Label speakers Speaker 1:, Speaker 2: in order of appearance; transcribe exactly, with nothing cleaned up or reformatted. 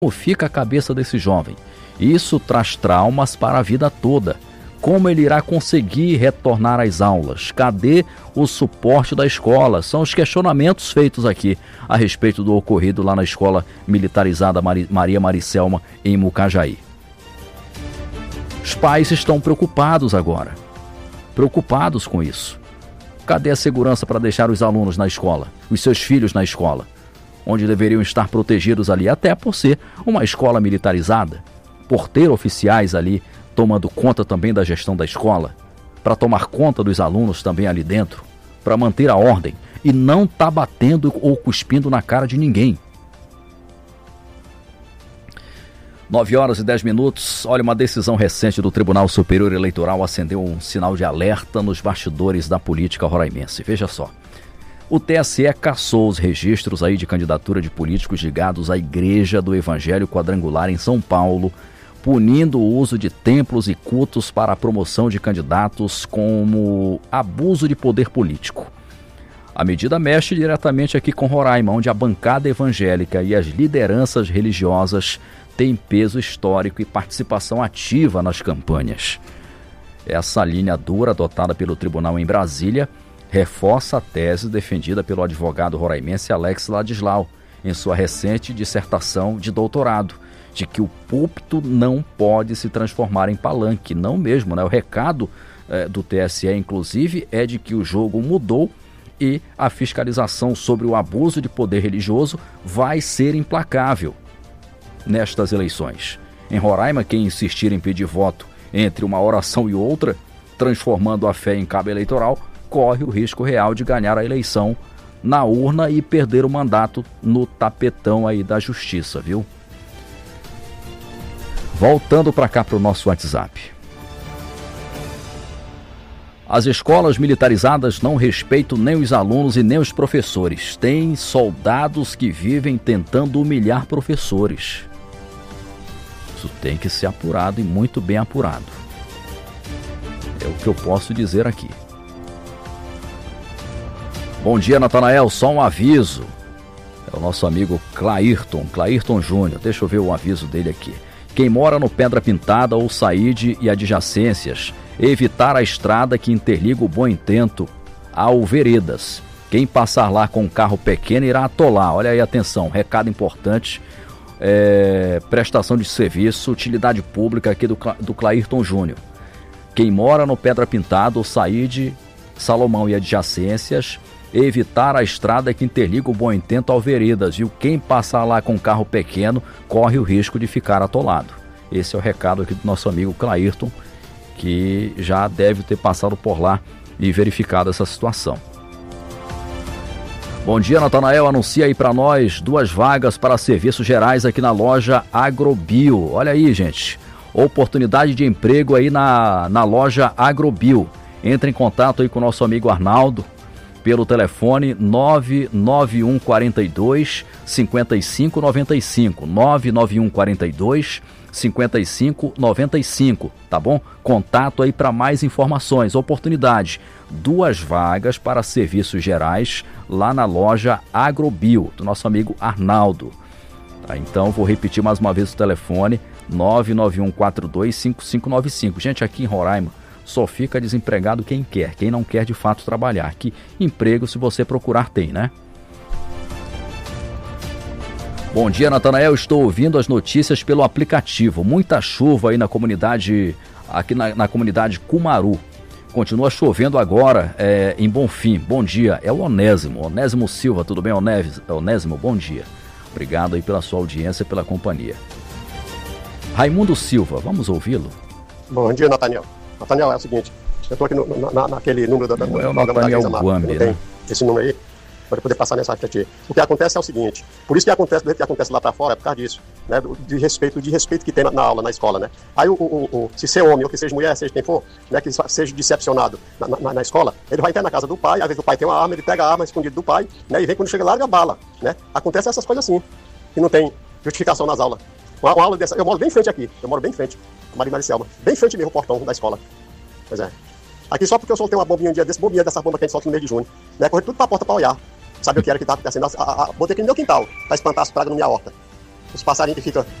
Speaker 1: Como fica a cabeça desse jovem? Isso traz traumas para a vida toda. Como ele irá conseguir retornar às aulas? Cadê o suporte da escola? São os questionamentos feitos aqui a respeito do ocorrido lá na Escola Militarizada Maria Maricelma, em Mucajaí. Os pais estão preocupados agora, preocupados com isso. Cadê a segurança para deixar os alunos na escola, os seus filhos na escola, onde deveriam estar protegidos ali, até por ser uma escola militarizada, por ter oficiais ali tomando conta também da gestão da escola, para tomar conta dos alunos também ali dentro, para manter a ordem e não tá batendo ou cuspindo na cara de ninguém. nove horas e dez minutos, olha, uma decisão recente do Tribunal Superior Eleitoral acendeu um sinal de alerta nos bastidores da política roraimense. Veja só, o T S E cassou os registros aí de candidatura de políticos ligados à Igreja do Evangelho Quadrangular em São Paulo, punindo o uso de templos e cultos para a promoção de candidatos como abuso de poder político. A medida mexe diretamente aqui com Roraima, onde a bancada evangélica e as lideranças religiosas têm peso histórico e participação ativa nas campanhas. Essa linha dura adotada pelo tribunal em Brasília reforça a tese defendida pelo advogado roraimense Alex Ladislau em sua recente dissertação de doutorado, de que o púlpito não pode se transformar em palanque, não mesmo, né? O recado eh, do T S E, inclusive, é de que o jogo mudou e a fiscalização sobre o abuso de poder religioso vai ser implacável nestas eleições. Em Roraima, quem insistir em pedir voto entre uma oração e outra, transformando a fé em cabo eleitoral, corre o risco real de ganhar a eleição na urna e perder o mandato no tapetão aí da justiça, viu? Voltando para cá para o nosso WhatsApp. As escolas militarizadas não respeitam nem os alunos e nem os professores. Tem soldados que vivem tentando humilhar professores. Isso tem que ser apurado e muito bem apurado. É o que eu posso dizer aqui. Bom dia, Natanael. Só um aviso. É o nosso amigo Clairton, Clairton Júnior. Deixa eu ver o aviso dele aqui. Quem mora no Pedra Pintada ou Saíde e adjacências, evitar a estrada que interliga o Bom Intento ao Veredas. Quem passar lá com um carro pequeno irá atolar. Olha aí, atenção, recado importante. É, prestação de serviço, utilidade pública aqui do, do Clairton Júnior. Quem mora no Pedra Pintada ou Saíde, Salomão e adjacências, evitar a estrada que interliga o Bom Intento ao Veredas, viu? Quem passar lá com carro pequeno corre o risco de ficar atolado. Esse é o recado aqui do nosso amigo Clairton, que já deve ter passado por lá e verificado essa situação. Bom dia, Natanael. Anuncia aí para nós duas vagas para serviços gerais aqui na loja Agrobio. Olha aí, gente. Oportunidade de emprego aí na, na loja Agrobio. Entre em contato aí com o nosso amigo Arnaldo pelo telefone nove nove um quatro dois, cinco cinco nove cinco, nove nove um quatro dois, cinco cinco nove cinco, tá bom? Contato aí para mais informações. Oportunidade, duas vagas para serviços gerais lá na loja Agrobio, do nosso amigo Arnaldo. Tá, então vou repetir mais uma vez o telefone, nove nove um quatro dois, cinco cinco nove cinco. Gente, aqui em Roraima só fica desempregado quem quer, quem não quer de fato trabalhar. Que emprego, se você procurar, tem, né? Bom dia, Natanael. Estou ouvindo as notícias pelo aplicativo. Muita chuva aí na comunidade, aqui na, na comunidade Cumaru. Continua chovendo agora é, em Bonfim. Bom dia. É o Onésimo. Onésimo Silva, tudo bem, Onésimo? Bom dia. Obrigado aí pela sua audiência, pela companhia. Raimundo Silva, vamos ouvi-lo?
Speaker 2: Bom dia, Natanael. Natanael, é o seguinte, eu estou aqui no, na, naquele número da, da,
Speaker 1: é o Natanael Guambi,
Speaker 2: né?
Speaker 1: Tem
Speaker 2: esse número aí, para poder passar mensagem para ti. O que acontece é o seguinte, por isso que acontece, do que acontece lá para fora, é por causa disso, né? De respeito, de respeito que tem na, na aula, na escola, né? Aí, o, o, o, se ser homem ou que seja mulher, seja quem for, né, que seja decepcionado na, na, na escola, ele vai entrar na casa do pai, às vezes o pai tem uma arma, ele pega a arma escondida do pai, né? E vem quando chega larga a bala, né? Acontece essas coisas assim, que não tem justificação nas aulas. Uma, uma aula dessa, eu moro bem em frente aqui, eu moro bem em frente, a Maria Maricelma, bem em frente mesmo o portão da escola. Pois é. Aqui só porque eu soltei uma bombinha um dia desse, bombinha dessa bomba que a gente solta no mês de junho, né? Corri tudo pra porta pra olhar. Sabe o que era que tava acontecendo? A, a, a, botei aqui no meu quintal, pra espantar as pragas na minha horta. os passarinhos que ficam